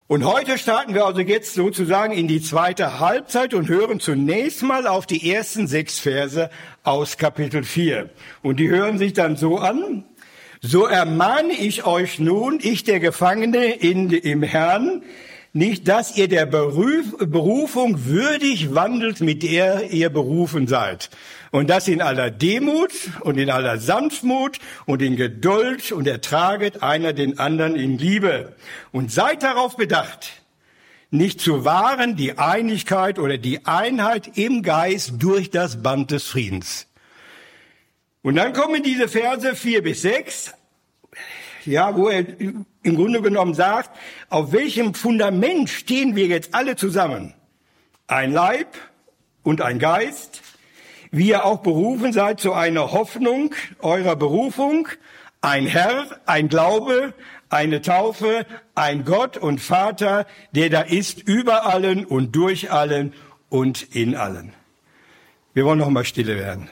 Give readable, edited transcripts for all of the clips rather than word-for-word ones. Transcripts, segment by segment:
Und heute starten wir also jetzt sozusagen in die zweite Halbzeit und hören zunächst mal auf die ersten 6 Verse aus Kapitel 4. Und die hören sich dann so an: So ermahne ich euch nun, ich der Gefangene im Herrn, nicht, dass ihr der Berufung würdig wandelt, mit der ihr berufen seid. Und das in aller Demut und in aller Sanftmut und in Geduld und ertraget einer den anderen in Liebe. Und seid darauf bedacht, nicht zu wahren die Einigkeit oder die Einheit im Geist durch das Band des Friedens. Und dann kommen diese Verse 4 bis 6, ja, wo er im Grunde genommen sagt, auf welchem Fundament stehen wir jetzt alle zusammen? Ein Leib und ein Geist, wie ihr auch berufen seid zu einer Hoffnung eurer Berufung, ein Herr, ein Glaube, eine Taufe, ein Gott und Vater, der da ist über allen und durch allen und in allen. Wir wollen noch mal stille werden.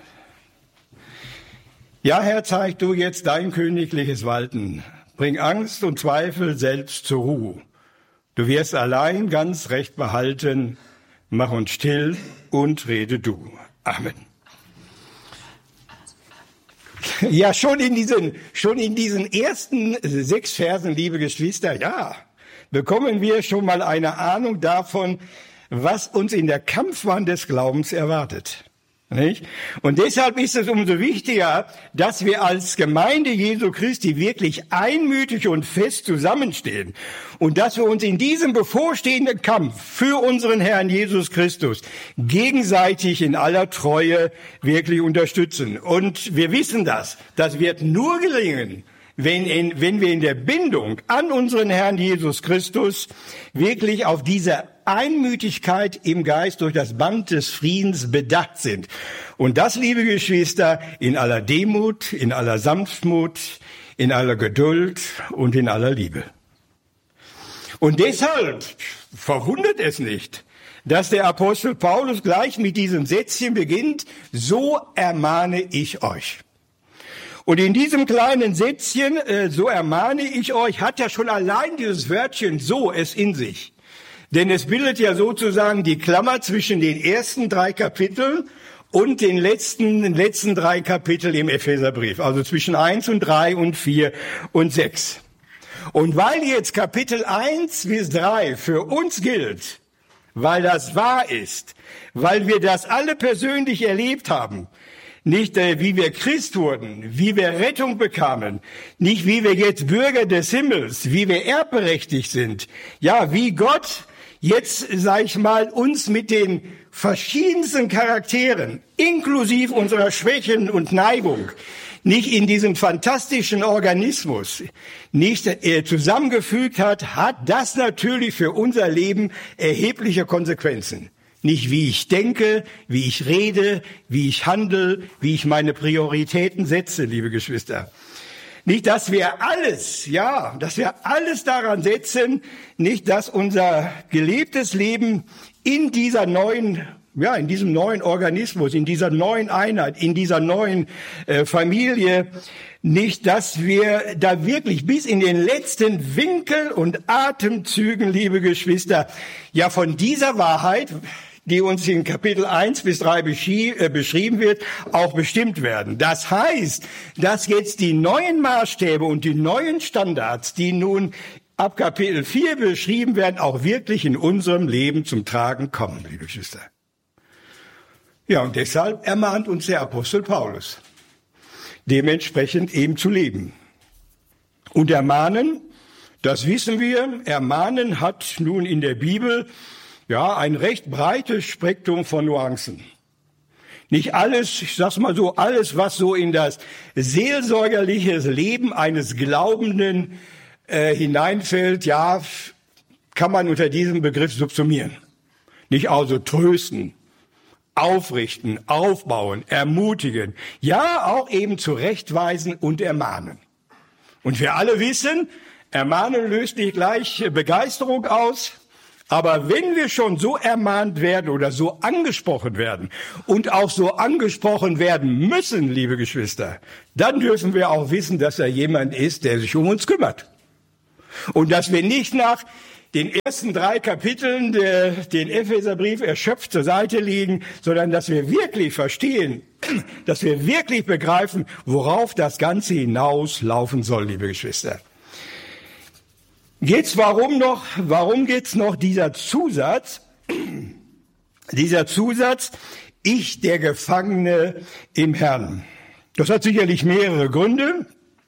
Ja, Herr, zeig du jetzt dein königliches Walten. Bring Angst und Zweifel selbst zur Ruhe. Du wirst allein ganz recht behalten. Mach uns still und rede du. Amen. Ja, schon in diesen ersten 6 Versen, liebe Geschwister, ja, bekommen wir schon mal eine Ahnung davon, was uns in der Kampfbahn des Glaubens erwartet. Nicht? Und deshalb ist es umso wichtiger, dass wir als Gemeinde Jesu Christi wirklich einmütig und fest zusammenstehen und dass wir uns in diesem bevorstehenden Kampf für unseren Herrn Jesus Christus gegenseitig in aller Treue wirklich unterstützen. Und wir wissen das wird nur gelingen, wenn wir in der Bindung an unseren Herrn Jesus Christus wirklich auf diese Einmütigkeit im Geist durch das Band des Friedens bedacht sind. Und das, liebe Geschwister, in aller Demut, in aller Sanftmut, in aller Geduld und in aller Liebe. Und deshalb verwundert es nicht, dass der Apostel Paulus gleich mit diesem Sätzchen beginnt: So ermahne ich euch. Und in diesem kleinen Sätzchen, so ermahne ich euch, hat ja schon allein dieses Wörtchen so es in sich. Denn es bildet ja sozusagen die Klammer zwischen den ersten 3 Kapiteln und den letzten 3 Kapiteln im Epheserbrief. Also zwischen 1 und 3 und 4 und 6. Und weil jetzt Kapitel 1 bis 3 für uns gilt, weil das wahr ist, weil wir das alle persönlich erlebt haben, nicht wie wir Christ wurden, wie wir Rettung bekamen, nicht wie wir jetzt Bürger des Himmels, wie wir erbberechtigt sind, ja, wie Gott jetzt, sag ich mal, uns mit den verschiedensten Charakteren, inklusive unserer Schwächen und Neigung, nicht in diesem fantastischen Organismus nicht zusammengefügt hat das natürlich für unser Leben erhebliche Konsequenzen. Nicht wie ich denke, wie ich rede, wie ich handle, wie ich meine Prioritäten setze, liebe Geschwister. Nicht, dass wir alles daran setzen, nicht, dass unser gelebtes Leben in diesem neuen Organismus, in dieser neuen Einheit, in dieser neuen Familie, nicht, dass wir da wirklich bis in den letzten Winkel und Atemzügen, liebe Geschwister, ja von dieser Wahrheit, die uns in Kapitel 1 bis 3 beschrieben wird, auch bestimmt werden. Das heißt, dass jetzt die neuen Maßstäbe und die neuen Standards, die nun ab Kapitel 4 beschrieben werden, auch wirklich in unserem Leben zum Tragen kommen, liebe Geschwister. Ja, und deshalb ermahnt uns der Apostel Paulus, dementsprechend eben zu leben. Und ermahnen, das wissen wir, ermahnen hat nun in der Bibel ja ein recht breites Spektrum von Nuancen. Nicht alles, ich sag's mal so, alles, was so in das seelsorgerliche Leben eines Glaubenden hineinfällt, ja, kann man unter diesem Begriff subsumieren. Nicht also trösten, aufrichten, aufbauen, ermutigen, ja, auch eben zurechtweisen und ermahnen. Und wir alle wissen, ermahnen löst nicht gleich Begeisterung aus. Aber wenn wir schon so ermahnt werden oder so angesprochen werden und auch so angesprochen werden müssen, liebe Geschwister, dann dürfen wir auch wissen, dass da jemand ist, der sich um uns kümmert. Und dass wir nicht nach den ersten 3 Kapiteln den Epheserbrief erschöpft zur Seite legen, sondern dass wir wirklich verstehen, dass wir wirklich begreifen, worauf das Ganze hinauslaufen soll, liebe Geschwister. Warum geht's noch dieser Zusatz, ich, der Gefangene im Herrn? Das hat sicherlich mehrere Gründe.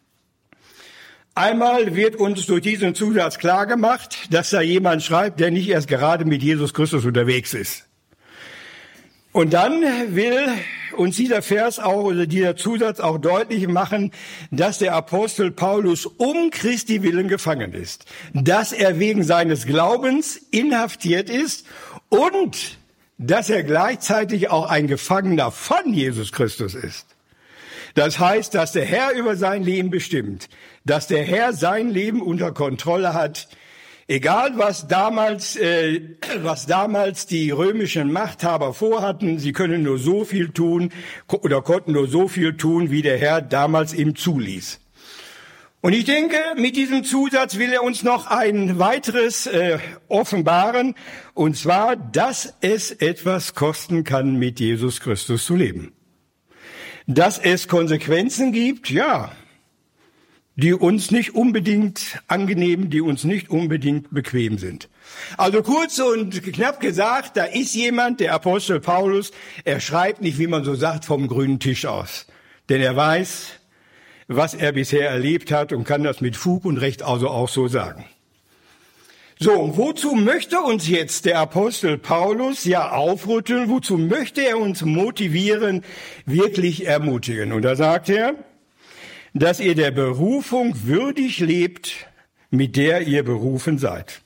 Einmal wird uns durch diesen Zusatz klargemacht, dass da jemand schreibt, der nicht erst gerade mit Jesus Christus unterwegs ist. Und dann will uns dieser Vers auch, oder dieser Zusatz auch deutlich machen, dass der Apostel Paulus um Christi willen gefangen ist, dass er wegen seines Glaubens inhaftiert ist und dass er gleichzeitig auch ein Gefangener von Jesus Christus ist. Das heißt, dass der Herr über sein Leben bestimmt, dass der Herr sein Leben unter Kontrolle hat. Egal, was damals die römischen Machthaber vorhatten, sie können nur so viel tun oder konnten nur so viel tun, wie der Herr damals ihm zuließ. Und ich denke, mit diesem Zusatz will er uns noch ein weiteres offenbaren, und zwar, dass es etwas kosten kann, mit Jesus Christus zu leben. Dass es Konsequenzen gibt, ja, die uns nicht unbedingt angenehm, die uns nicht unbedingt bequem sind. Also kurz und knapp gesagt, da ist jemand, der Apostel Paulus, er schreibt nicht, wie man so sagt, vom grünen Tisch aus. Denn er weiß, was er bisher erlebt hat und kann das mit Fug und Recht also auch so sagen. So, und wozu möchte uns jetzt der Apostel Paulus ja aufrütteln? Wozu möchte er uns motivieren, wirklich ermutigen? Und da sagt er, dass ihr der Berufung würdig lebt, mit der ihr berufen seid.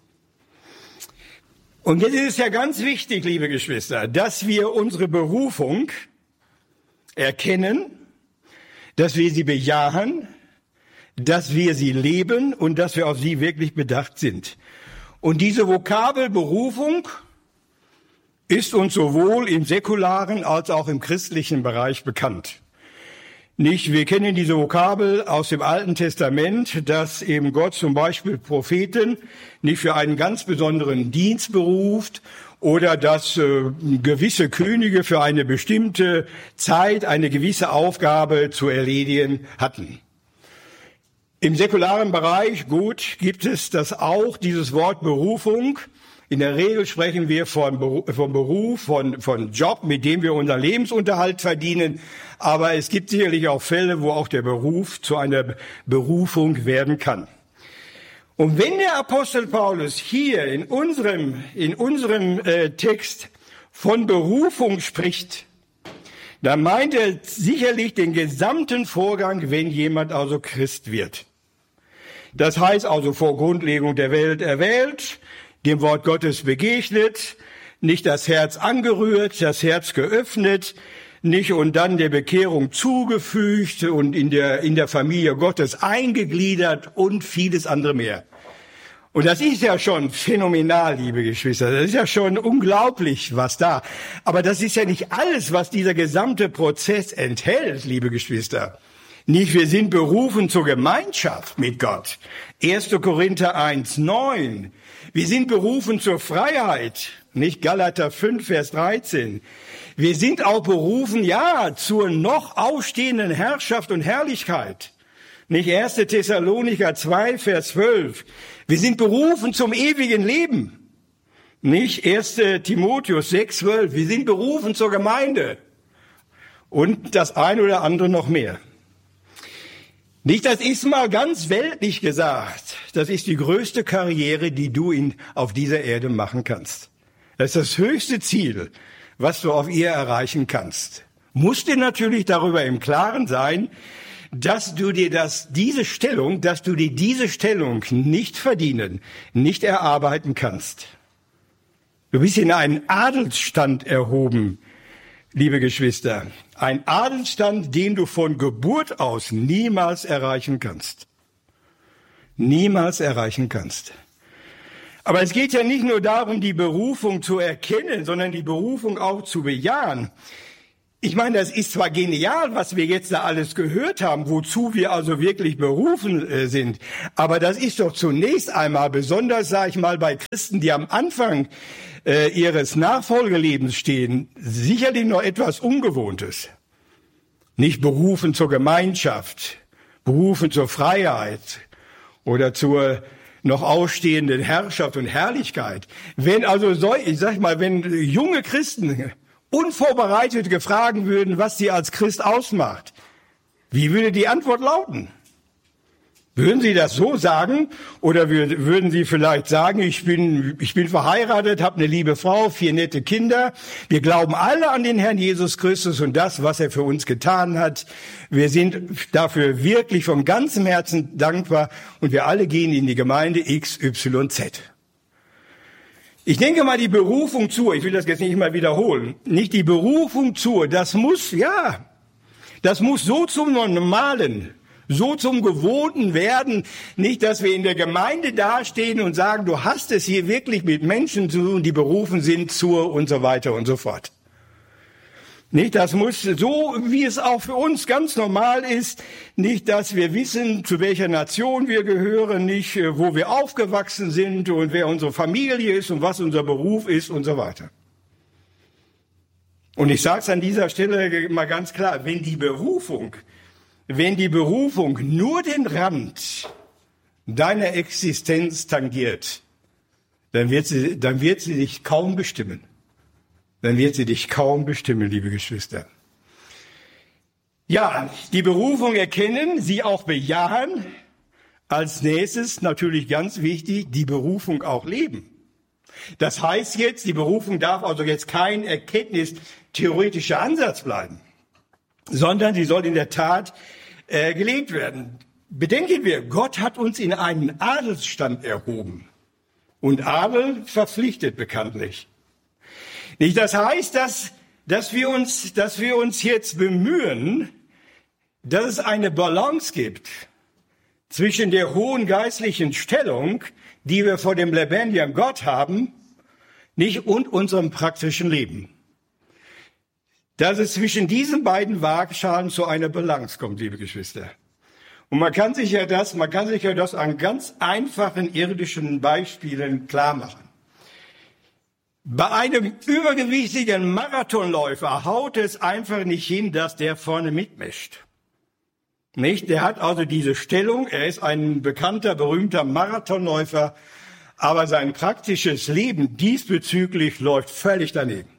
Und jetzt ist es ja ganz wichtig, liebe Geschwister, dass wir unsere Berufung erkennen, dass wir sie bejahen, dass wir sie leben und dass wir auf sie wirklich bedacht sind. Und diese Vokabel Berufung ist uns sowohl im säkularen als auch im christlichen Bereich bekannt. Wir kennen diese Vokabel aus dem Alten Testament, dass eben Gott zum Beispiel Propheten nicht für einen ganz besonderen Dienst beruft oder dass gewisse Könige für eine bestimmte Zeit eine gewisse Aufgabe zu erledigen hatten. Im säkularen Bereich, gut, gibt es das auch, dieses Wort Berufung. In der Regel sprechen wir vom Beruf, von Job, mit dem wir unseren Lebensunterhalt verdienen. Aber es gibt sicherlich auch Fälle, wo auch der Beruf zu einer Berufung werden kann. Und wenn der Apostel Paulus hier in unserem Text von Berufung spricht, dann meint er sicherlich den gesamten Vorgang, wenn jemand also Christ wird. Das heißt also vor Grundlegung der Welt erwählt, dem Wort Gottes begegnet, nicht das Herz angerührt, das Herz geöffnet, nicht und dann der Bekehrung zugefügt und in der Familie Gottes eingegliedert und vieles andere mehr. Und das ist ja schon phänomenal, liebe Geschwister. Das ist ja schon unglaublich, was da. Aber das ist ja nicht alles, was dieser gesamte Prozess enthält, liebe Geschwister. Nicht, wir sind berufen zur Gemeinschaft mit Gott. 1. Korinther 1,9. Wir sind berufen zur Freiheit. Nicht Galater 5, Vers 13. Wir sind auch berufen, ja, zur noch ausstehenden Herrschaft und Herrlichkeit. Nicht 1. Thessalonicher 2, Vers 12. Wir sind berufen zum ewigen Leben. Nicht 1. Timotheus 6, 12. Wir sind berufen zur Gemeinde. Und das ein oder andere noch mehr. Nicht, das ist mal ganz weltlich gesagt. Das ist die größte Karriere, die du auf dieser Erde machen kannst. Das ist das höchste Ziel, was du auf ihr erreichen kannst. Musst dir natürlich darüber im Klaren sein, dass du dir diese Stellung nicht verdienen, nicht erarbeiten kannst. Du bist in einen Adelsstand erhoben, liebe Geschwister. Ein Adelsstand, den du von Geburt aus niemals erreichen kannst. Niemals erreichen kannst. Aber es geht ja nicht nur darum, die Berufung zu erkennen, sondern die Berufung auch zu bejahen. Ich meine, das ist zwar genial, was wir jetzt da alles gehört haben, wozu wir also wirklich berufen sind, aber das ist doch zunächst einmal besonders, sage ich mal, bei Christen, die am Anfang ihres Nachfolgelebens stehen, sicherlich noch etwas Ungewohntes. Nicht berufen zur Gemeinschaft, berufen zur Freiheit oder zur noch ausstehenden Herrschaft und Herrlichkeit. Wenn also wenn junge Christen unvorbereitet gefragt würden, was sie als Christ ausmacht, wie würde die Antwort lauten? Würden sie das so sagen oder würden sie vielleicht sagen, ich bin verheiratet, habe eine liebe Frau, 4 nette Kinder, wir glauben alle an den Herrn Jesus Christus und das, was er für uns getan hat. Wir sind dafür wirklich von ganzem Herzen dankbar und wir alle gehen in die Gemeinde XYZ. Ich denke mal, die Berufung zur, ich will das jetzt nicht mal wiederholen, nicht die Berufung zur, das muss so zum Normalen, so zum Gewohnten werden, nicht, dass wir in der Gemeinde dastehen und sagen, du hast es hier wirklich mit Menschen zu tun, die berufen sind zur und so weiter und so fort. Nicht, das muss so, wie es auch für uns ganz normal ist, nicht, dass wir wissen, zu welcher Nation wir gehören, nicht, wo wir aufgewachsen sind und wer unsere Familie ist und was unser Beruf ist und so weiter. Und ich sage es an dieser Stelle mal ganz klar, wenn die Berufung nur den Rand deiner Existenz tangiert, dann wird sie dich kaum bestimmen. Dann wird sie dich kaum bestimmen, liebe Geschwister. Ja, die Berufung erkennen, sie auch bejahen. Als nächstes, natürlich ganz wichtig, die Berufung auch leben. Das heißt jetzt, die Berufung darf also jetzt kein erkenntnistheoretischer Ansatz bleiben, sondern sie soll in der Tat gelebt werden. Bedenken wir, Gott hat uns in einen Adelsstand erhoben. Und Adel verpflichtet bekanntlich. Nicht, das heißt, dass wir uns jetzt bemühen, dass es eine Balance gibt zwischen der hohen geistlichen Stellung, die wir vor dem lebendigen Gott haben, nicht, und unserem praktischen Leben. Dass es zwischen diesen beiden Waagschalen zu einer Balance kommt, liebe Geschwister. Und man kann sich ja das an ganz einfachen irdischen Beispielen klar machen. Bei einem übergewichtigen Marathonläufer haut es einfach nicht hin, dass der vorne mitmischt. Nicht? Der hat also diese Stellung, er ist ein bekannter, berühmter Marathonläufer, aber sein praktisches Leben diesbezüglich läuft völlig daneben.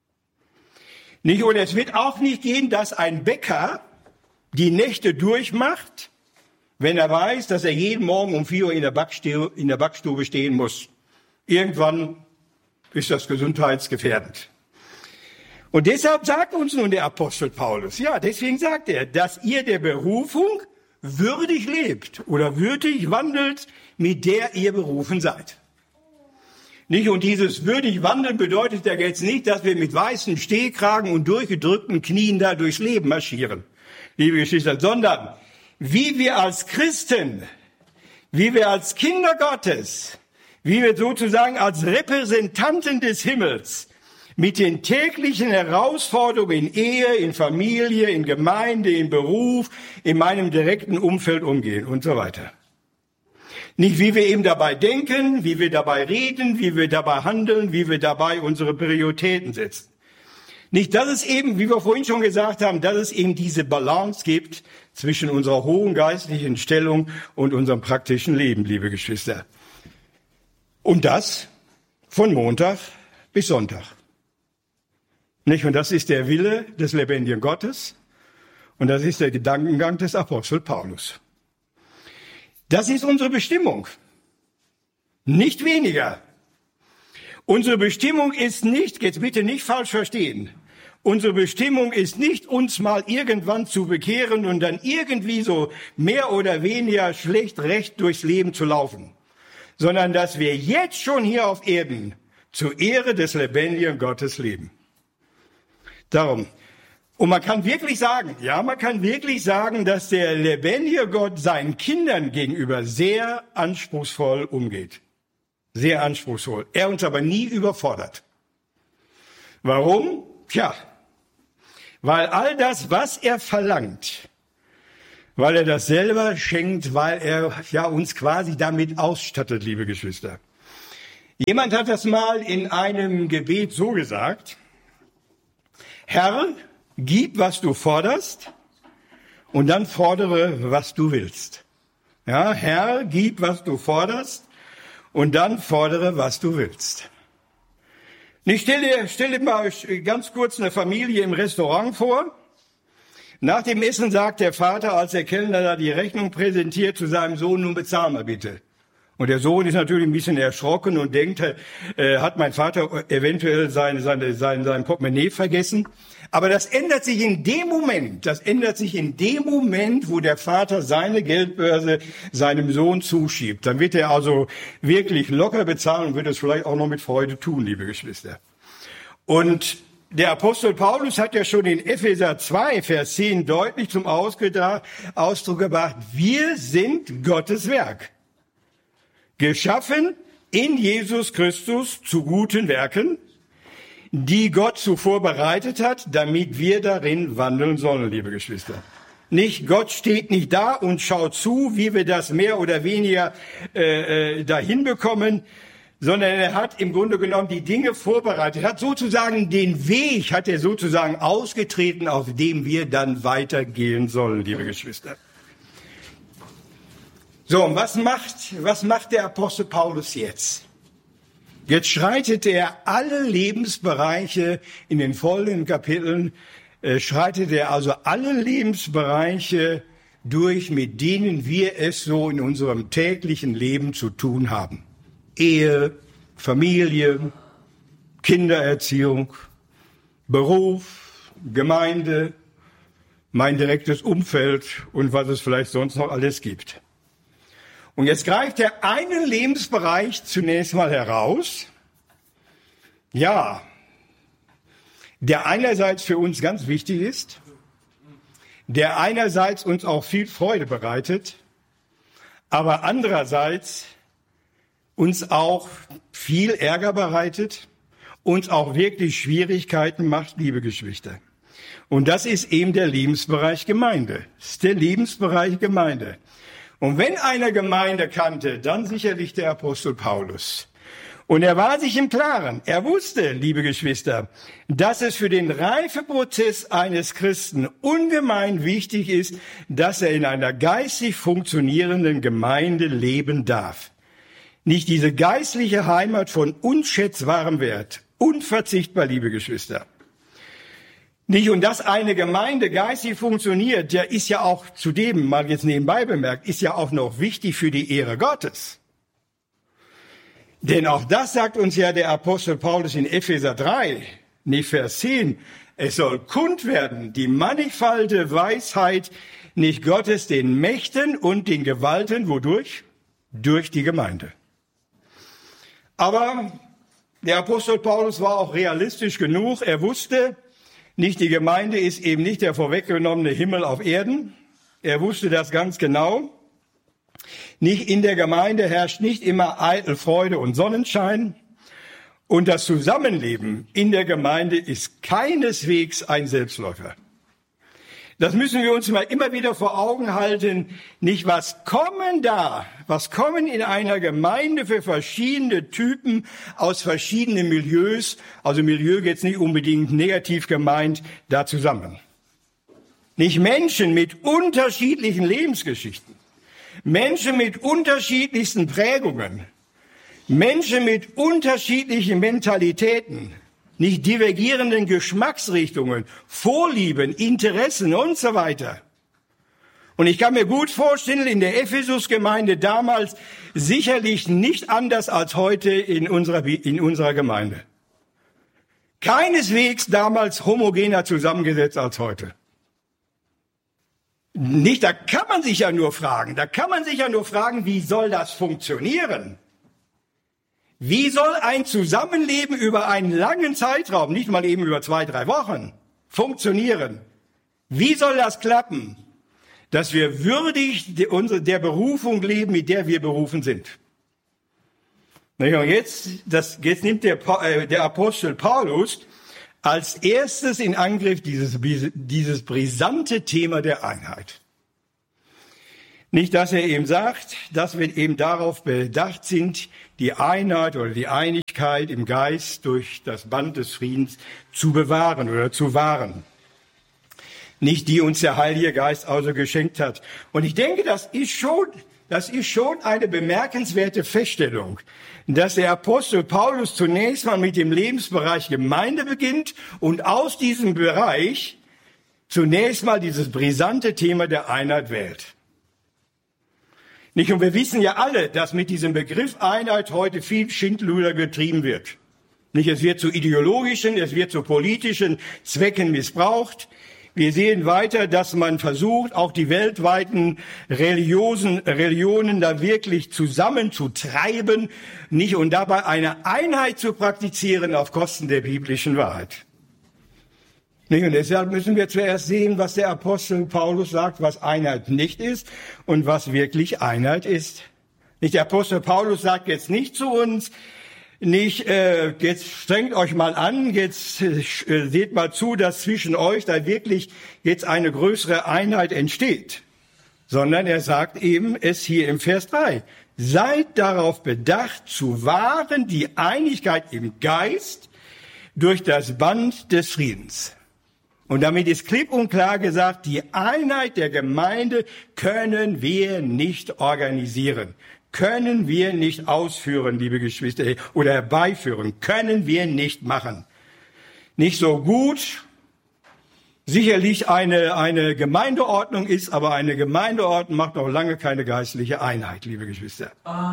Nicht? Und es wird auch nicht gehen, dass ein Bäcker die Nächte durchmacht, wenn er weiß, dass er jeden Morgen um 4 Uhr in der Backstube stehen muss. Irgendwann ist das gesundheitsgefährdend. Und deshalb sagt uns nun der Apostel Paulus, ja, deswegen sagt er, dass ihr der Berufung würdig lebt oder würdig wandelt, mit der ihr berufen seid. Nicht? Und dieses würdig wandeln bedeutet ja jetzt nicht, dass wir mit weißen Stehkragen und durchgedrückten Knien da durchs Leben marschieren, liebe Geschwister, sondern wie wir als Christen, wie wir als Kinder Gottes, wie wir sozusagen als Repräsentanten des Himmels mit den täglichen Herausforderungen in Ehe, in Familie, in Gemeinde, in Beruf, in meinem direkten Umfeld umgehen und so weiter. Nicht, wie wir eben dabei denken, wie wir dabei reden, wie wir dabei handeln, wie wir dabei unsere Prioritäten setzen. Nicht, dass es eben, wie wir vorhin schon gesagt haben, dass es eben diese Balance gibt zwischen unserer hohen geistlichen Stellung und unserem praktischen Leben, liebe Geschwister. Und das von Montag bis Sonntag. Nicht? Und das ist der Wille des lebendigen Gottes und das ist der Gedankengang des Apostel Paulus. Das ist unsere Bestimmung, nicht weniger. Unsere Bestimmung ist nicht, jetzt bitte nicht falsch verstehen, unsere Bestimmung ist nicht, uns mal irgendwann zu bekehren und dann irgendwie so mehr oder weniger schlecht recht durchs Leben zu laufen, sondern dass wir jetzt schon hier auf Erden zur Ehre des lebendigen Gottes leben. Darum. Und man kann wirklich sagen, dass der lebendige Gott seinen Kindern gegenüber sehr anspruchsvoll umgeht. Sehr anspruchsvoll. Er uns aber nie überfordert. Warum? Tja, Weil all das, was er verlangt, weil er das selber schenkt, weil er ja uns quasi damit ausstattet, liebe Geschwister. Jemand hat das mal in einem Gebet so gesagt: Herr, gib, was du forderst, und dann fordere, was du willst. Ja, Herr, gib, was du forderst, und dann fordere, was du willst. Ich stell dir mal ganz kurz eine Familie im Restaurant vor. Nach dem Essen sagt der Vater, als der Kellner da die Rechnung präsentiert, zu seinem Sohn: Nun bezahl mal bitte. Und der Sohn ist natürlich ein bisschen erschrocken und denkt, hat mein Vater eventuell sein Portemonnaie vergessen. Aber das ändert sich in dem Moment, wo der Vater seine Geldbörse seinem Sohn zuschiebt. Dann wird er also wirklich locker bezahlen und wird es vielleicht auch noch mit Freude tun, liebe Geschwister. Und der Apostel Paulus hat ja schon in Epheser 2, Vers 10 deutlich zum Ausdruck gebracht: Wir sind Gottes Werk, geschaffen in Jesus Christus zu guten Werken, die Gott zuvor bereitet hat, damit wir darin wandeln sollen, liebe Geschwister. Nicht, Gott steht nicht da und schaut zu, wie wir das mehr oder weniger dahin bekommen, sondern er hat im Grunde genommen die Dinge vorbereitet, hat sozusagen den Weg, hat er sozusagen ausgetreten, auf dem wir dann weitergehen sollen, liebe Geschwister. So, und was macht der Apostel Paulus jetzt? Jetzt schreitet er alle Lebensbereiche in den folgenden Kapiteln, schreitet er also alle Lebensbereiche durch, mit denen wir es so in unserem täglichen Leben zu tun haben. Ehe, Familie, Kindererziehung, Beruf, Gemeinde, mein direktes Umfeld und was es vielleicht sonst noch alles gibt. Und jetzt greift er einen Lebensbereich zunächst mal heraus, ja, der einerseits für uns ganz wichtig ist, der einerseits uns auch viel Freude bereitet, aber andererseits uns auch viel Ärger bereitet, uns auch wirklich Schwierigkeiten macht, liebe Geschwister. Und das ist eben der Lebensbereich Gemeinde. Das ist der Lebensbereich Gemeinde. Und wenn einer Gemeinde kannte, dann sicherlich der Apostel Paulus. Und er war sich im Klaren. Er wusste, liebe Geschwister, dass es für den Reifeprozess eines Christen ungemein wichtig ist, dass er in einer geistig funktionierenden Gemeinde leben darf. Nicht diese geistliche Heimat von unschätzbarem Wert. Unverzichtbar, liebe Geschwister. Nicht, und dass eine Gemeinde geistig funktioniert, der ist ja auch zudem, mal jetzt nebenbei bemerkt, ist ja auch noch wichtig für die Ehre Gottes. Denn auch das sagt uns ja der Apostel Paulus in Epheser 3, nicht Vers 10. Es soll kund werden, die mannigfalte Weisheit nicht Gottes den Mächten und den Gewalten, wodurch? Durch die Gemeinde. Aber der Apostel Paulus war auch realistisch genug. Er wusste, nicht, die Gemeinde ist eben nicht der vorweggenommene Himmel auf Erden. Er wusste das ganz genau. Nicht, in der Gemeinde herrscht nicht immer eitel Freude und Sonnenschein. Und das Zusammenleben in der Gemeinde ist keineswegs ein Selbstläufer. Das müssen wir uns mal immer wieder vor Augen halten. Nicht, was kommen in einer Gemeinde für verschiedene Typen aus verschiedenen Milieus, also Milieu jetzt nicht unbedingt negativ gemeint, da zusammen. Nicht, Menschen mit unterschiedlichen Lebensgeschichten, Menschen mit unterschiedlichsten Prägungen, Menschen mit unterschiedlichen Mentalitäten, nicht divergierenden Geschmacksrichtungen, Vorlieben, Interessen und so weiter. Und ich kann mir gut vorstellen, in der Ephesus-Gemeinde damals sicherlich nicht anders als heute in unserer Gemeinde. Keineswegs damals homogener zusammengesetzt als heute. Nicht, da kann man sich ja nur fragen, wie soll das funktionieren? Wie soll ein Zusammenleben über einen langen Zeitraum, nicht mal eben über 2-3 Wochen, funktionieren? Wie soll das klappen, dass wir würdig der Berufung leben, mit der wir berufen sind? Und jetzt nimmt der Apostel Paulus als erstes in Angriff dieses brisante Thema der Einheit. Nicht, dass er eben sagt, dass wir eben darauf bedacht sind, die Einheit oder die Einigkeit im Geist durch das Band des Friedens zu bewahren oder zu wahren. Nicht die uns der Heilige Geist also geschenkt hat. Und ich denke, das ist schon eine bemerkenswerte Feststellung, dass der Apostel Paulus zunächst mal mit dem Lebensbereich Gemeinde beginnt und aus diesem Bereich zunächst mal dieses brisante Thema der Einheit wählt. Nicht? Und wir wissen ja alle, dass mit diesem Begriff Einheit heute viel Schindluder getrieben wird. Nicht? Es wird zu ideologischen, es wird zu politischen Zwecken missbraucht. Wir sehen weiter, dass man versucht, auch die weltweiten Religionen da wirklich zusammenzutreiben, nicht? Und dabei eine Einheit zu praktizieren auf Kosten der biblischen Wahrheit. Nicht? Und deshalb müssen wir zuerst sehen, was der Apostel Paulus sagt, was Einheit nicht ist und was wirklich Einheit ist. Nicht? Der Apostel Paulus sagt jetzt nicht zu uns, nicht, jetzt strengt euch mal an, jetzt seht mal zu, dass zwischen euch da wirklich jetzt eine größere Einheit entsteht. Sondern er sagt eben es hier im Vers 3. Seid darauf bedacht, zu wahren die Einigkeit im Geist durch das Band des Friedens. Und damit ist klipp und klar gesagt, die Einheit der Gemeinde können wir nicht organisieren. Können wir nicht ausführen, liebe Geschwister, oder herbeiführen, können wir nicht machen. Nicht so gut, sicherlich eine Gemeindeordnung ist, aber eine Gemeindeordnung macht noch lange keine geistliche Einheit, liebe Geschwister.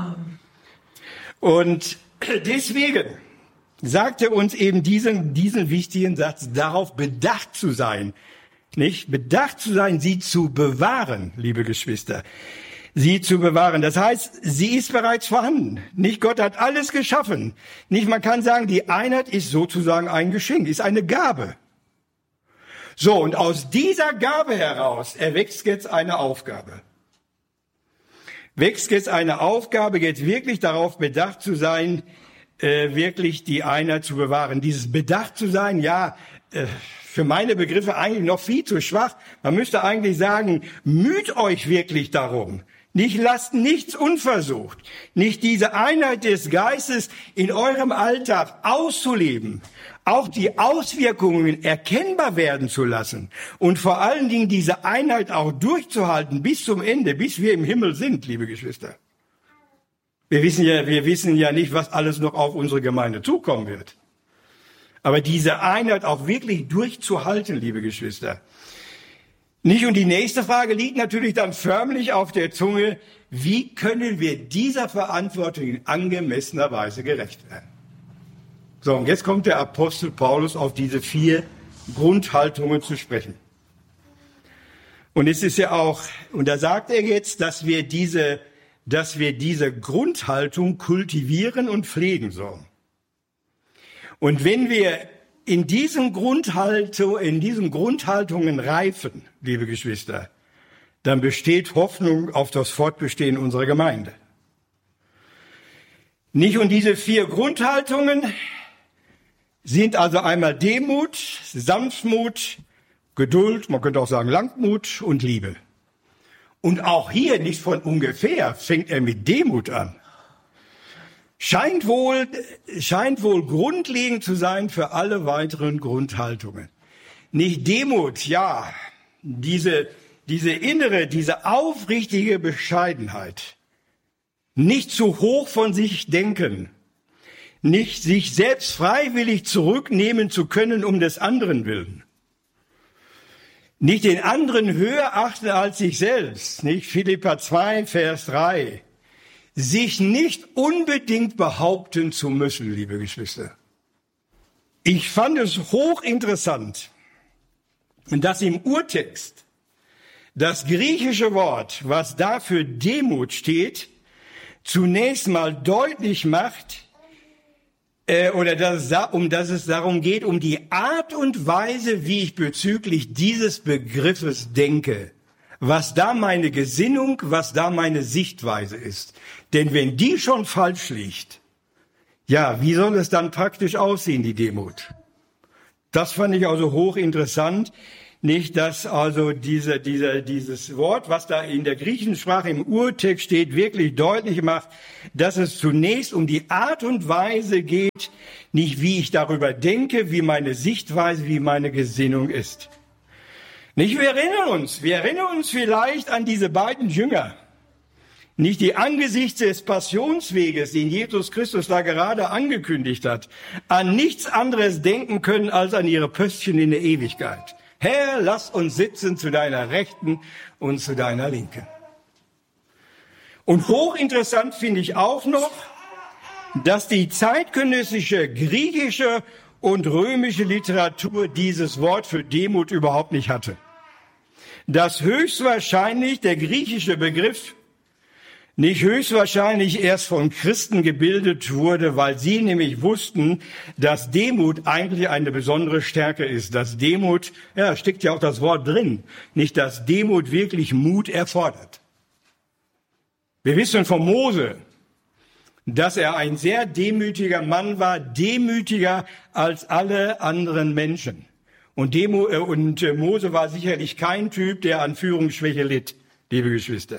Und deswegen sagt er uns eben diesen wichtigen Satz, darauf bedacht zu sein, nicht? Bedacht zu sein, sie zu bewahren, liebe Geschwister. Sie zu bewahren. Das heißt, sie ist bereits vorhanden. Nicht? Gott hat alles geschaffen. Nicht? Man kann sagen, die Einheit ist sozusagen ein Geschenk, ist eine Gabe. So, und aus dieser Gabe heraus erwächst jetzt eine Aufgabe. Wächst jetzt eine Aufgabe, jetzt wirklich darauf bedacht zu sein, wirklich die Einheit zu bewahren. Dieses bedacht zu sein, ja, für meine Begriffe eigentlich noch viel zu schwach. Man müsste eigentlich sagen, müht euch wirklich darum. Nicht lasst nichts unversucht. Nicht diese Einheit des Geistes in eurem Alltag auszuleben. Auch die Auswirkungen erkennbar werden zu lassen. Und vor allen Dingen diese Einheit auch durchzuhalten bis zum Ende, bis wir im Himmel sind, liebe Geschwister. Wir wissen ja nicht, was alles noch auf unsere Gemeinde zukommen wird. Aber diese Einheit auch wirklich durchzuhalten, liebe Geschwister. Nicht? Und die nächste Frage liegt natürlich dann förmlich auf der Zunge. Wie können wir dieser Verantwortung in angemessener Weise gerecht werden? So, und jetzt kommt der Apostel Paulus auf diese 4 Grundhaltungen zu sprechen. Und es ist ja auch, und da sagt er jetzt, dass wir diese Grundhaltung kultivieren und pflegen sollen. Und wenn wir in diesen Grundhaltungen reifen, liebe Geschwister, dann besteht Hoffnung auf das Fortbestehen unserer Gemeinde. Nicht? Und diese 4 Grundhaltungen sind also einmal Demut, Sanftmut, Geduld, man könnte auch sagen Langmut und Liebe. Und auch hier nicht von ungefähr fängt er mit Demut an. Scheint wohl grundlegend zu sein für alle weiteren Grundhaltungen. Nicht Demut, ja, diese innere, diese aufrichtige Bescheidenheit. Nicht zu hoch von sich denken. Nicht sich selbst freiwillig zurücknehmen zu können um des anderen willen. Nicht den anderen höher achten als sich selbst. Nicht Philipper 2, Vers 3. Sich nicht unbedingt behaupten zu müssen, liebe Geschwister. Ich fand es hochinteressant, dass im Urtext das griechische Wort, was da für Demut steht, zunächst mal deutlich macht, dass es darum geht, um die Art und Weise, wie ich bezüglich dieses Begriffes denke. Was da meine Gesinnung, was da meine Sichtweise ist. Denn wenn die schon falsch liegt, ja, wie soll es dann praktisch aussehen, die Demut? Das fand ich also hochinteressant. Nicht, dass also dieses Wort, was da in der griechischen Sprache im Urtext steht, wirklich deutlich macht, dass es zunächst um die Art und Weise geht, nicht wie ich darüber denke, wie meine Sichtweise, wie meine Gesinnung ist. Nicht, wir erinnern uns vielleicht an diese beiden Jünger. Nicht, die angesichts des Passionsweges, den Jesus Christus da gerade angekündigt hat, an nichts anderes denken können als an ihre Pöstchen in der Ewigkeit. Herr, lass uns sitzen zu deiner Rechten und zu deiner Linken. Und hochinteressant finde ich auch noch, dass die zeitgenössische griechische und römische Literatur dieses Wort für Demut überhaupt nicht hatte. Dass höchstwahrscheinlich der griechische Begriff nicht höchstwahrscheinlich erst von Christen gebildet wurde, weil sie nämlich wussten, dass Demut eigentlich eine besondere Stärke ist. Dass Demut, ja, steckt ja auch das Wort drin, nicht, dass Demut wirklich Mut erfordert. Wir wissen von Mose, dass er ein sehr demütiger Mann war, demütiger als alle anderen Menschen. Und Mose war sicherlich kein Typ, der an Führungsschwäche litt, liebe Geschwister.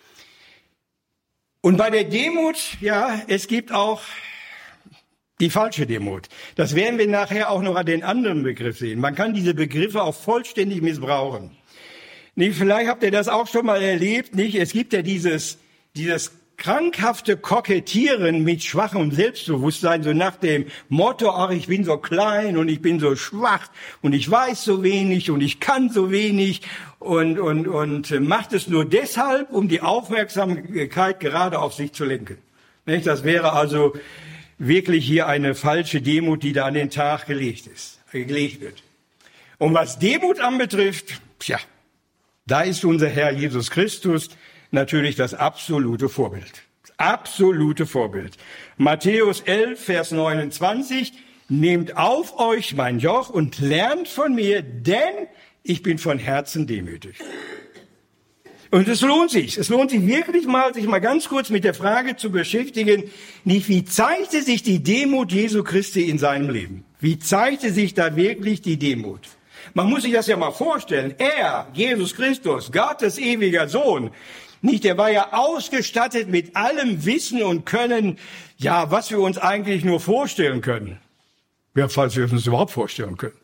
Und bei der Demut, ja, es gibt auch die falsche Demut. Das werden wir nachher auch noch an den anderen Begriff sehen. Man kann diese Begriffe auch vollständig missbrauchen. Nicht, vielleicht habt ihr das auch schon mal erlebt, nicht? Es gibt ja dieses krankhafte Kokettieren mit schwachem Selbstbewusstsein, so nach dem Motto, ach, ich bin so klein und ich bin so schwach und ich weiß so wenig und ich kann so wenig und macht es nur deshalb, um die Aufmerksamkeit gerade auf sich zu lenken. Nicht? Das wäre also wirklich hier eine falsche Demut, die da an den Tag gelegt wird. Und was Demut anbetrifft, da ist unser Herr Jesus Christus natürlich das absolute Vorbild. Absolute Vorbild. Matthäus 11, Vers 29. Nehmt auf euch mein Joch und lernt von mir, denn ich bin von Herzen demütig. Und es lohnt sich. Es lohnt sich wirklich mal, sich mal ganz kurz mit der Frage zu beschäftigen, nicht wie zeigte sich die Demut Jesu Christi in seinem Leben? Wie zeigte sich da wirklich die Demut? Man muss sich das ja mal vorstellen. Er, Jesus Christus, Gottes ewiger Sohn, nicht, der war ja ausgestattet mit allem Wissen und Können, ja, was wir uns eigentlich nur vorstellen können. Ja, falls wir uns überhaupt vorstellen können.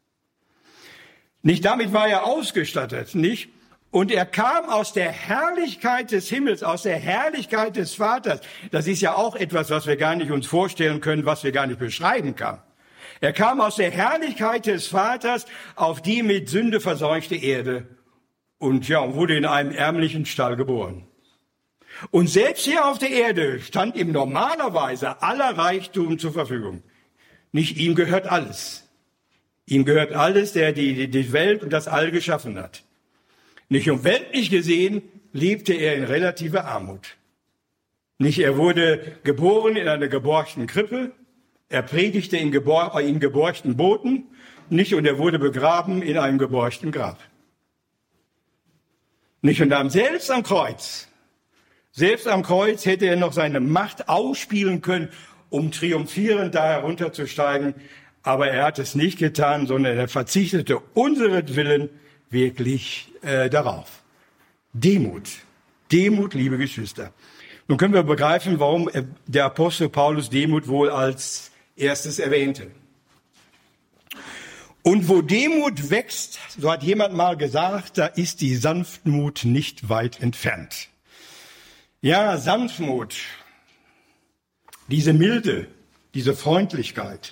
Nicht, damit war er ausgestattet, nicht? Und er kam aus der Herrlichkeit des Himmels, aus der Herrlichkeit des Vaters. Das ist ja auch etwas, was wir gar nicht uns vorstellen können, was wir gar nicht beschreiben können. Er kam aus der Herrlichkeit des Vaters auf die mit Sünde verseuchte Erde. Und wurde in einem ärmlichen Stall geboren. Und selbst hier auf der Erde stand ihm normalerweise aller Reichtum zur Verfügung. Nicht ihm gehört alles. Ihm gehört alles, der die Welt und das All geschaffen hat. Nicht um weltlich gesehen lebte er in relativer Armut. Nicht, er wurde geboren in einer geborgten Krippe. Er predigte in geborgten Booten. Nicht, und er wurde begraben in einem geborgten Grab. Nicht, und dann selbst am Kreuz hätte er noch seine Macht ausspielen können, um triumphierend da herunterzusteigen. Aber er hat es nicht getan, sondern er verzichtete unseretwillen wirklich darauf. Demut, liebe Geschwister. Nun können wir begreifen, warum der Apostel Paulus Demut wohl als erstes erwähnte. Und wo Demut wächst, so hat jemand mal gesagt, da ist die Sanftmut nicht weit entfernt. Ja, Sanftmut, diese Milde, diese Freundlichkeit.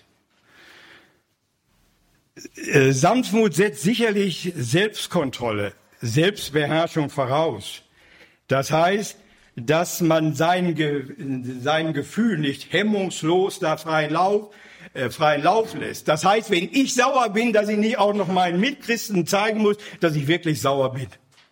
Sanftmut setzt sicherlich Selbstkontrolle, Selbstbeherrschung voraus. Das heißt, dass man sein Gefühl nicht hemmungslos da freien Lauf lässt. Das heißt, wenn ich sauer bin, dass ich nicht auch noch meinen Mitchristen zeigen muss, dass ich wirklich sauer bin.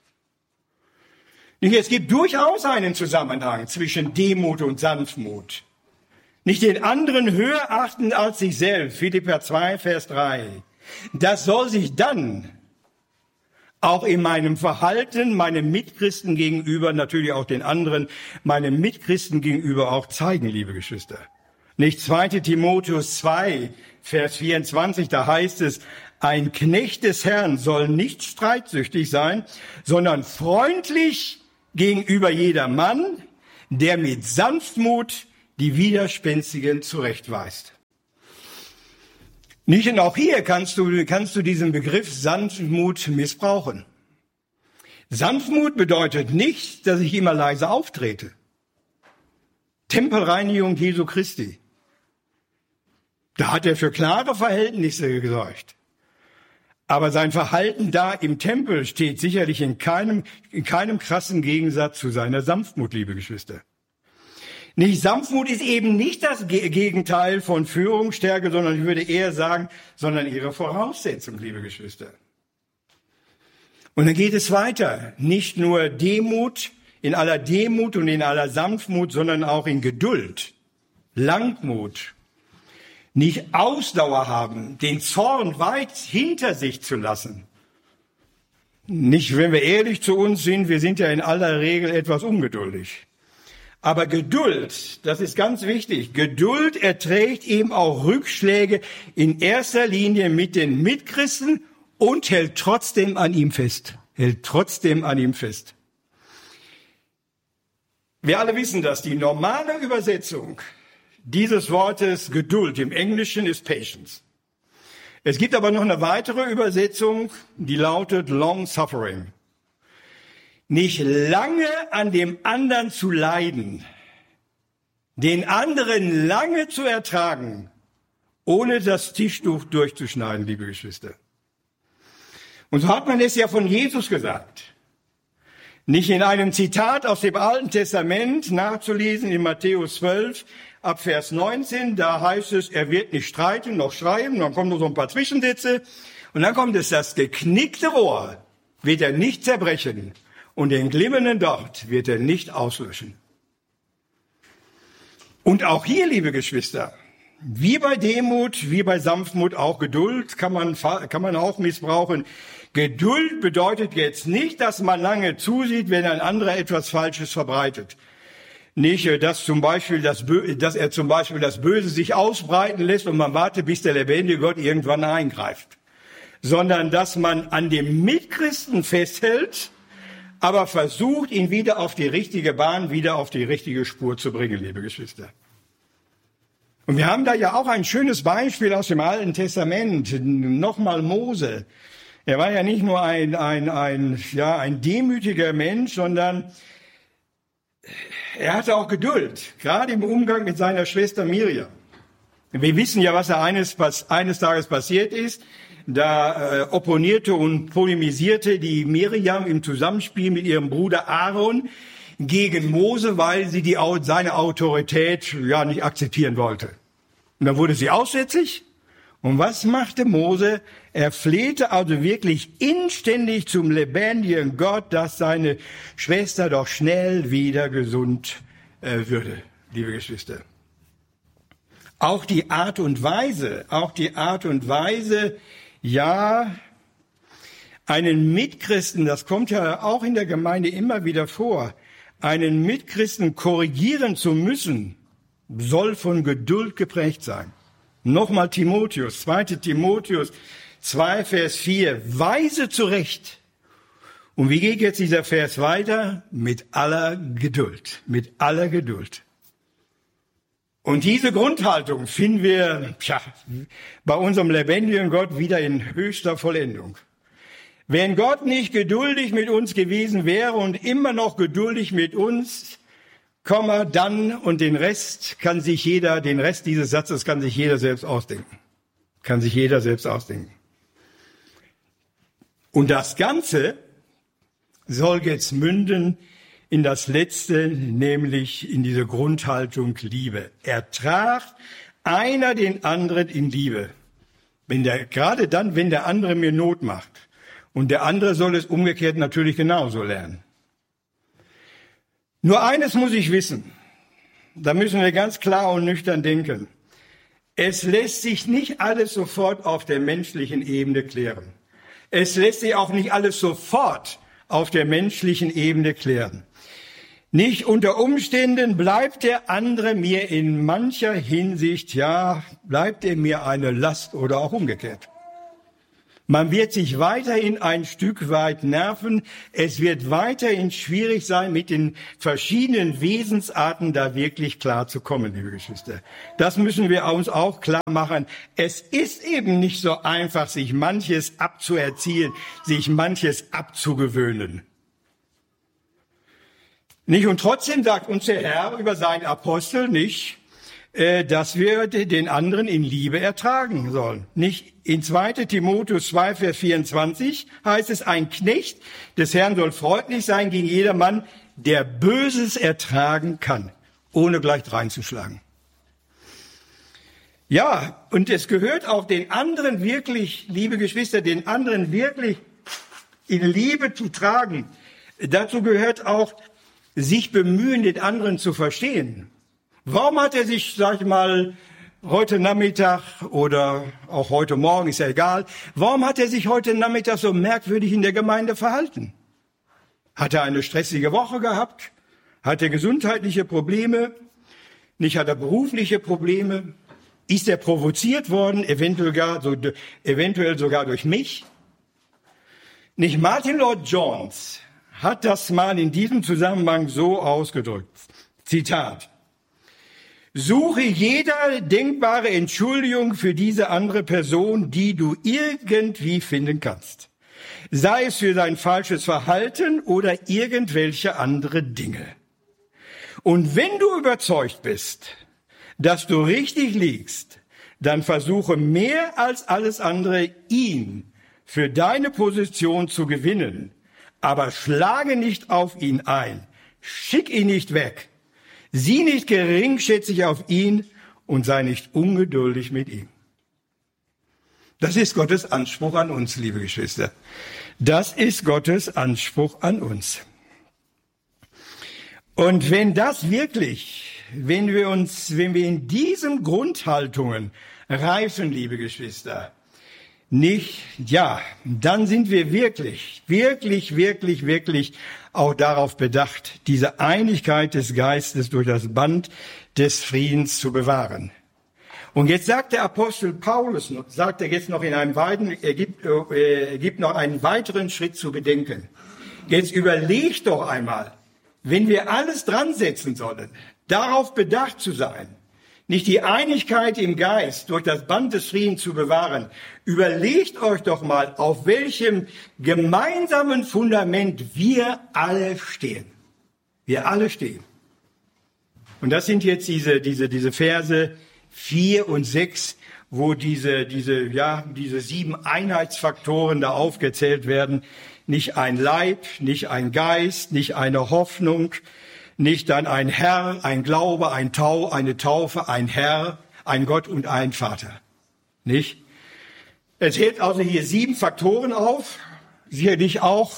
Es gibt durchaus einen Zusammenhang zwischen Demut und Sanftmut. Nicht den anderen höher achten als sich selbst. Philipper 2, Vers 3. Das soll sich dann auch in meinem Verhalten, meinem Mitchristen gegenüber, natürlich auch den anderen, meinem Mitchristen gegenüber auch zeigen, liebe Geschwister. Nicht 2. Timotheus 2, Vers 24, da heißt es, ein Knecht des Herrn soll nicht streitsüchtig sein, sondern freundlich gegenüber jedermann, der mit Sanftmut die Widerspenstigen zurechtweist. Nicht, und auch hier kannst du diesen Begriff Sanftmut missbrauchen. Sanftmut bedeutet nicht, dass ich immer leise auftrete. Tempelreinigung Jesu Christi. Da hat er für klare Verhältnisse gesorgt. Aber sein Verhalten da im Tempel steht sicherlich in keinem krassen Gegensatz zu seiner Sanftmut, liebe Geschwister. Sanftmut ist eben nicht das Gegenteil von Führungsstärke, sondern ich würde eher sagen, sondern ihre Voraussetzung, liebe Geschwister. Und dann geht es weiter. Nicht nur Demut, in aller Demut und in aller Sanftmut, sondern auch in Geduld, Langmut. Nicht Ausdauer haben, den Zorn weit hinter sich zu lassen. Nicht, wenn wir ehrlich zu uns sind, wir sind ja in aller Regel etwas ungeduldig. Aber Geduld, das ist ganz wichtig. Geduld erträgt eben auch Rückschläge in erster Linie mit den Mitchristen und hält trotzdem an ihm fest. Wir alle wissen das, die normale Übersetzung dieses Wortes Geduld im Englischen ist Patience. Es gibt aber noch eine weitere Übersetzung, die lautet Long Suffering. Nicht lange an dem anderen zu leiden, den anderen lange zu ertragen, ohne das Tischtuch durchzuschneiden, liebe Geschwister. Und so hat man es ja von Jesus gesagt. Nicht in einem Zitat aus dem Alten Testament nachzulesen in Matthäus 12, ab Vers 19, da heißt es, er wird nicht streiten noch schreiben, dann kommen nur so ein paar Zwischensätze und dann kommt es, das geknickte Rohr wird er nicht zerbrechen und den glimmenden Docht wird er nicht auslöschen. Und auch hier, liebe Geschwister, wie bei Demut, wie bei Sanftmut, auch Geduld kann man auch missbrauchen. Geduld bedeutet jetzt nicht, dass man lange zusieht, wenn ein anderer etwas Falsches verbreitet. Nicht, dass er zum Beispiel das Böse sich ausbreiten lässt und man wartet, bis der lebendige Gott irgendwann eingreift. Sondern, dass man an dem Mitchristen festhält, aber versucht, ihn wieder auf die richtige Bahn, wieder auf die richtige Spur zu bringen, liebe Geschwister. Und wir haben da ja auch ein schönes Beispiel aus dem Alten Testament. Nochmal Mose. Er war ja nicht nur ein demütiger Mensch, sondern er hatte auch Geduld, gerade im Umgang mit seiner Schwester Miriam. Wir wissen ja, was da eines Tages passiert ist. Da opponierte und polemisierte die Miriam im Zusammenspiel mit ihrem Bruder Aaron gegen Mose, weil sie seine Autorität nicht akzeptieren wollte. Und dann wurde sie aussätzig. Und was machte Mose? Er flehte also wirklich inständig zum lebendigen Gott, dass seine Schwester doch schnell wieder gesund würde, liebe Geschwister. Auch die Art und Weise, einen Mitchristen, das kommt ja auch in der Gemeinde immer wieder vor, einen Mitchristen korrigieren zu müssen, soll von Geduld geprägt sein. Nochmal Timotheus, 2. Timotheus 2, Vers 4, weise zurecht. Und wie geht jetzt dieser Vers weiter? Mit aller Geduld, Und diese Grundhaltung finden wir bei unserem lebendigen Gott wieder in höchster Vollendung. Wenn Gott nicht geduldig mit uns gewesen wäre und immer noch geduldig mit uns, dann und den Rest dieses Satzes kann sich jeder selbst ausdenken. Und das Ganze soll jetzt münden in das Letzte, nämlich in diese Grundhaltung Liebe. Ertragt einer den anderen in Liebe. Gerade dann, wenn der andere mir Not macht. Und der andere soll es umgekehrt natürlich genauso lernen. Nur eines muss ich wissen. Da müssen wir ganz klar und nüchtern denken. Es lässt sich nicht alles sofort auf der menschlichen Ebene klären. Es lässt sich auch nicht alles sofort auf der menschlichen Ebene klären. Nicht unter Umständen bleibt der andere mir in mancher Hinsicht, ja, bleibt er mir eine Last oder auch umgekehrt. Man wird sich weiterhin ein Stück weit nerven. Es wird weiterhin schwierig sein, mit den verschiedenen Wesensarten da wirklich klar zu kommen, liebe Geschwister. Das müssen wir uns auch klar machen. Es ist eben nicht so einfach, sich manches abzuerziehen, sich manches abzugewöhnen. Nicht? Und trotzdem sagt uns der Herr über seinen Apostel nicht, dass wir den anderen in Liebe ertragen sollen. Nicht? In 2. Timotheus 2, Vers 24 heißt es, ein Knecht des Herrn soll freundlich sein gegen jedermann, der Böses ertragen kann, ohne gleich reinzuschlagen. Ja, und es gehört auch den anderen wirklich, liebe Geschwister, den anderen wirklich in Liebe zu tragen. Dazu gehört auch, sich bemühen, den anderen zu verstehen. Warum hat er sich, sag ich mal, heute Nachmittag oder auch heute Morgen, ist ja egal, warum hat er sich heute Nachmittag so merkwürdig in der Gemeinde verhalten? Hat er eine stressige Woche gehabt? Hat er gesundheitliche Probleme? Nicht hat er berufliche Probleme? Ist er provoziert worden, eventuell sogar durch mich? Nicht Martin Lloyd Jones hat das mal in diesem Zusammenhang so ausgedrückt. Zitat. Suche jeder denkbare Entschuldigung für diese andere Person, die du irgendwie finden kannst. Sei es für sein falsches Verhalten oder irgendwelche andere Dinge. Und wenn du überzeugt bist, dass du richtig liegst, dann versuche mehr als alles andere, ihn für deine Position zu gewinnen. Aber schlage nicht auf ihn ein, schick ihn nicht weg, sieh nicht geringschätzig auf ihn und sei nicht ungeduldig mit ihm. Das ist Gottes Anspruch an uns, liebe Geschwister. Das ist Gottes Anspruch an uns. Und wenn wir in diesen Grundhaltungen reifen, liebe Geschwister, dann sind wir wirklich auch darauf bedacht, diese Einigkeit des Geistes durch das Band des Friedens zu bewahren. Und jetzt sagt der Apostel Paulus, er gibt noch einen weiteren Schritt zu bedenken. Jetzt überleg doch einmal, wenn wir alles dran setzen sollen, darauf bedacht zu sein, nicht die Einigkeit im Geist durch das Band des Friedens zu bewahren. Überlegt euch doch mal, auf welchem gemeinsamen Fundament wir alle stehen. Wir alle stehen. Und das sind jetzt diese Verse 4 und 6, wo diese 7 Einheitsfaktoren da aufgezählt werden. Nicht ein Leib, nicht ein Geist, nicht eine Hoffnung, nicht dann ein Herr, ein Glaube, eine Taufe, ein Herr, ein Gott und ein Vater. Nicht? Es zählt also hier 7 Faktoren auf, sicherlich auch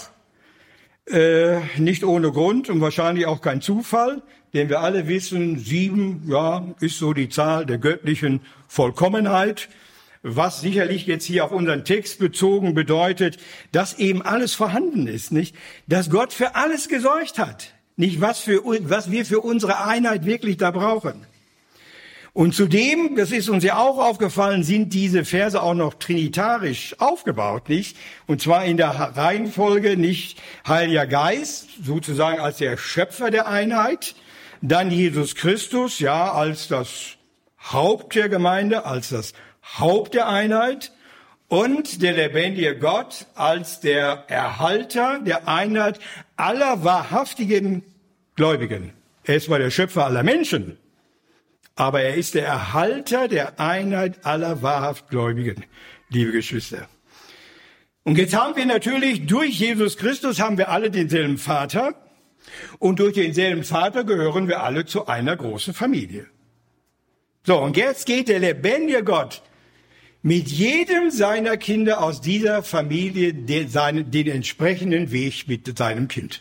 nicht ohne Grund und wahrscheinlich auch kein Zufall, denn wir alle wissen, 7, ist so die Zahl der göttlichen Vollkommenheit, was sicherlich jetzt hier auf unseren Text bezogen bedeutet, dass eben alles vorhanden ist, nicht? Dass Gott für alles gesorgt hat. Nicht, was wir für unsere Einheit wirklich da brauchen. Und zudem, das ist uns ja auch aufgefallen, sind diese Verse auch noch trinitarisch aufgebaut, nicht? Und zwar in der Reihenfolge nicht Heiliger Geist, sozusagen als der Schöpfer der Einheit, dann Jesus Christus, als das Haupt der Gemeinde, als das Haupt der Einheit und der lebendige Gott als der Erhalter der Einheit aller wahrhaftigen Gläubigen. Er ist zwar der Schöpfer aller Menschen, aber er ist der Erhalter der Einheit aller wahrhaft Gläubigen, liebe Geschwister. Und jetzt haben wir natürlich, durch Jesus Christus haben wir alle denselben Vater und durch denselben Vater gehören wir alle zu einer großen Familie. So, und jetzt geht der lebendige Gott mit jedem seiner Kinder aus dieser Familie den entsprechenden Weg mit seinem Kind.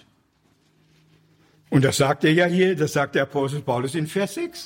Und das sagt er ja hier, das sagt der Apostel Paulus in Vers 6.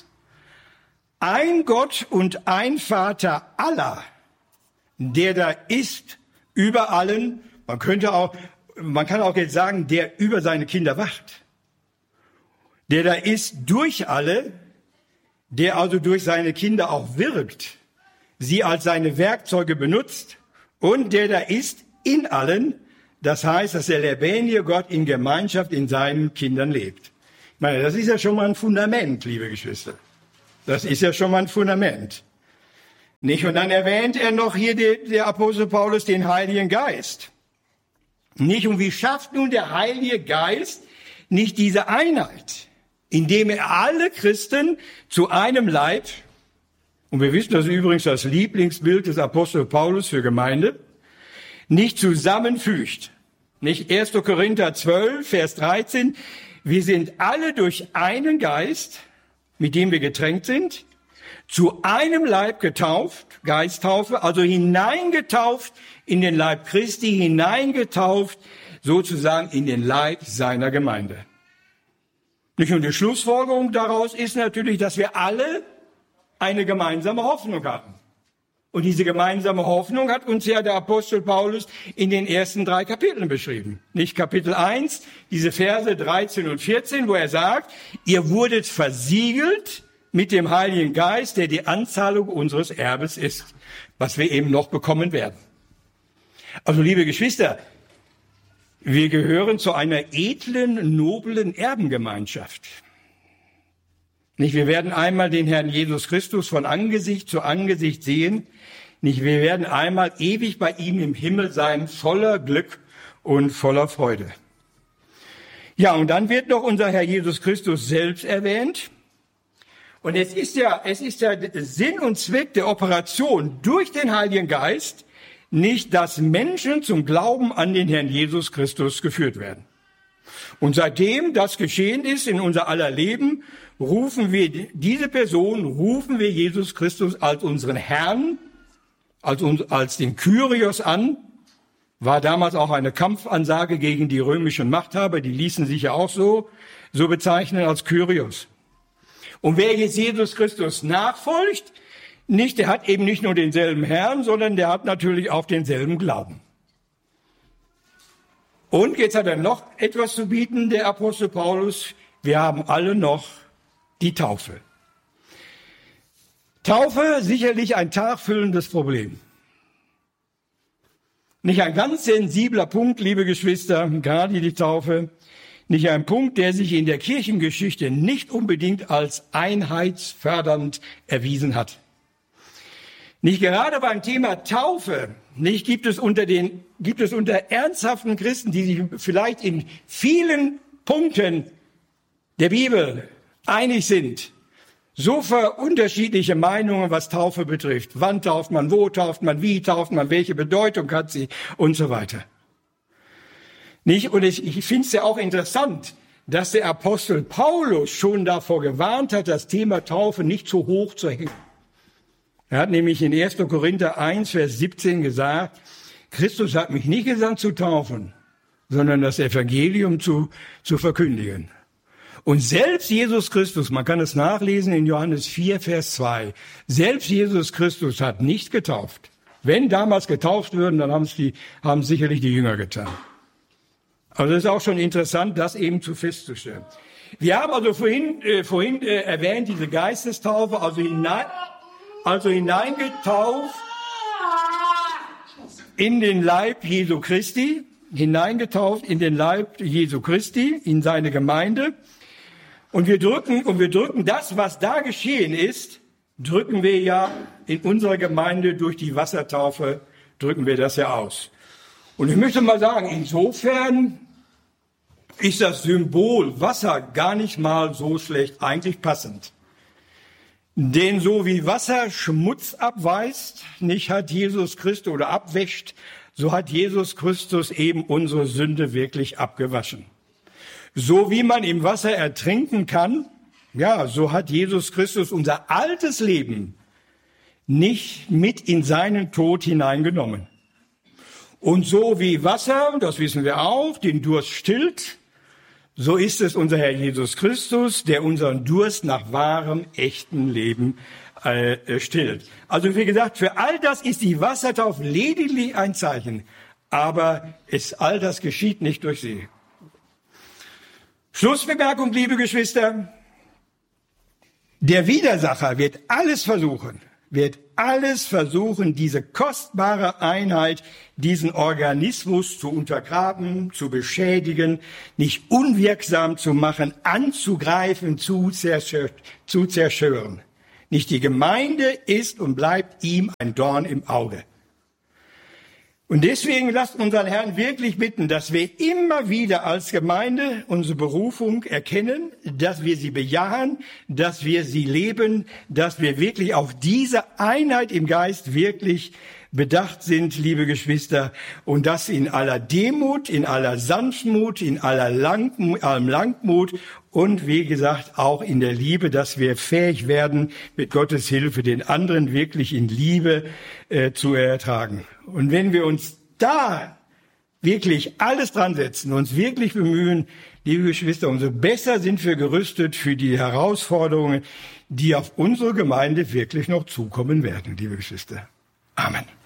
Ein Gott und ein Vater aller, der da ist über allen, man kann auch jetzt sagen, der über seine Kinder wacht. der da ist durch alle, der also durch seine Kinder auch wirkt, sie als seine Werkzeuge benutzt und der da ist in allen, das heißt, dass der lebendige Gott in Gemeinschaft in seinen Kindern lebt. Ich meine, das ist ja schon mal ein Fundament, liebe Geschwister. Das ist ja schon mal ein Fundament. Nicht? Und dann erwähnt er noch hier der Apostel Paulus den Heiligen Geist. Nicht? Und wie schafft nun der Heilige Geist nicht diese Einheit, indem er alle Christen zu einem Leib, und wir wissen, das ist übrigens das Lieblingsbild des Apostel Paulus für Gemeinde, nicht zusammenfügt. Nicht 1. Korinther 12, Vers 13, wir sind alle durch einen Geist, mit dem wir getränkt sind, zu einem Leib getauft, Geisttaufe, also hineingetauft in den Leib Christi, hineingetauft sozusagen in den Leib seiner Gemeinde. Nicht? Und die Schlussfolgerung daraus ist natürlich, dass wir alle eine gemeinsame Hoffnung haben. Und diese gemeinsame Hoffnung hat uns ja der Apostel Paulus in den ersten 3 Kapiteln beschrieben. Nicht Kapitel 1, diese Verse 13 und 14, wo er sagt, ihr wurdet versiegelt mit dem Heiligen Geist, der die Anzahlung unseres Erbes ist, was wir eben noch bekommen werden. Also, liebe Geschwister, wir gehören zu einer edlen, noblen Erbengemeinschaft. Nicht, wir werden einmal den Herrn Jesus Christus von Angesicht zu Angesicht sehen. Nicht, wir werden einmal ewig bei ihm im Himmel sein, voller Glück und voller Freude. Ja, und dann wird noch unser Herr Jesus Christus selbst erwähnt. Und es ist ja Sinn und Zweck der Operation durch den Heiligen Geist, nicht, dass Menschen zum Glauben an den Herrn Jesus Christus geführt werden. Und seitdem das geschehen ist in unser aller Leben, rufen wir Jesus Christus als unseren Herrn, als den Kyrios an. War damals auch eine Kampfansage gegen die römischen Machthaber, die ließen sich ja auch so bezeichnen als Kyrios. Und wer jetzt Jesus Christus nachfolgt, der hat eben nicht nur denselben Herrn, sondern der hat natürlich auch denselben Glauben. Und jetzt hat er noch etwas zu bieten, der Apostel Paulus. Wir haben alle noch die Taufe. Taufe, sicherlich ein tagfüllendes Problem. Nicht ein ganz sensibler Punkt, liebe Geschwister, gerade die Taufe. Nicht ein Punkt, der sich in der Kirchengeschichte nicht unbedingt als einheitsfördernd erwiesen hat. Nicht gerade beim Thema Taufe, gibt es unter ernsthaften Christen, die sich vielleicht in vielen Punkten der Bibel einig sind, so unterschiedliche Meinungen, was Taufe betrifft. Wann tauft man, wo tauft man, wie tauft man, welche Bedeutung hat sie und so weiter. Nicht? Und ich finde es ja auch interessant, dass der Apostel Paulus schon davor gewarnt hat, das Thema Taufe nicht zu hoch zu hängen. Er hat nämlich in 1. Korinther 1, Vers 17 gesagt, Christus hat mich nicht gesandt zu taufen, sondern das Evangelium zu verkündigen. Und selbst Jesus Christus, man kann es nachlesen in Johannes 4, Vers 2, selbst Jesus Christus hat nicht getauft. Wenn damals getauft würden, dann haben sicherlich die Jünger getan. Also es ist auch schon interessant, das eben festzustellen. Wir haben also vorhin erwähnt, diese Geistestaufe, also hineingetauft in den Leib Jesu Christi, in seine Gemeinde. Und wir drücken das, was da geschehen ist, drücken wir ja in unserer Gemeinde durch die Wassertaufe, drücken wir das ja aus. Und ich möchte mal sagen, insofern ist das Symbol Wasser gar nicht mal so schlecht, eigentlich passend. Denn so wie Wasser Schmutz abweist, hat Jesus Christus oder abwäscht, so hat Jesus Christus eben unsere Sünde wirklich abgewaschen. So wie man im Wasser ertrinken kann, so hat Jesus Christus unser altes Leben nicht mit in seinen Tod hineingenommen. Und so wie Wasser, das wissen wir auch, den Durst stillt, so ist es unser Herr Jesus Christus, der unseren Durst nach wahrem, echten Leben stillt. Also wie gesagt, für all das ist die Wassertaufe lediglich ein Zeichen, aber all das geschieht nicht durch sie. Schlussbemerkung, liebe Geschwister. Der Widersacher wird alles versuchen, diese kostbare Einheit, diesen Organismus zu untergraben, zu beschädigen, nicht unwirksam zu machen, anzugreifen, zu zerstören. Nicht die Gemeinde ist und bleibt ihm ein Dorn im Auge. Und deswegen lasst unseren Herrn wirklich bitten, dass wir immer wieder als Gemeinde unsere Berufung erkennen, dass wir sie bejahen, dass wir sie leben, dass wir wirklich auf diese Einheit im Geist wirklich bedacht sind, liebe Geschwister, und das in aller Demut, in aller Sanftmut, in allem Langmut und wie gesagt auch in der Liebe, dass wir fähig werden, mit Gottes Hilfe den anderen wirklich in Liebe zu ertragen. Und wenn wir uns da wirklich alles dran setzen, uns wirklich bemühen, liebe Geschwister, umso besser sind wir gerüstet für die Herausforderungen, die auf unsere Gemeinde wirklich noch zukommen werden, liebe Geschwister. Amen.